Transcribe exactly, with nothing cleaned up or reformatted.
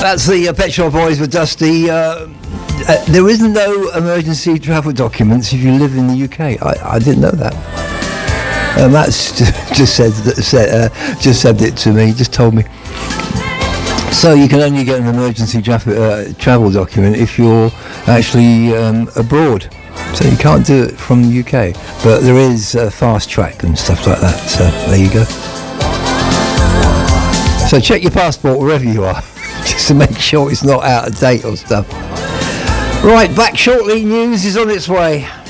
That's the uh, Pet Shop Boys with Dusty. Uh, uh, there is no emergency travel documents if you live in the U K. I, I didn't know that. Uh, Matt's just said, said uh, just said it to me. Just told me. So you can only get an emergency tra- uh, travel document if you're actually um, abroad. So you can't do it from the U K. But there is uh, fast track and stuff like that. So there you go. So check your passport wherever you are, just to make sure it's not out of date or stuff. Right, back shortly. News is on its way.